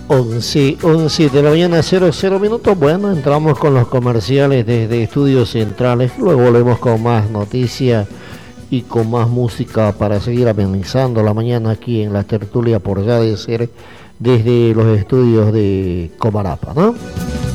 11 de la mañana, 00 minutos. Bueno, entramos con los comerciales desde Estudios Centrales. Luego volvemos con más noticias y con más música para seguir amenizando la mañana aquí en la tertulia por ya de ser desde los estudios de Comarapa, ¿no?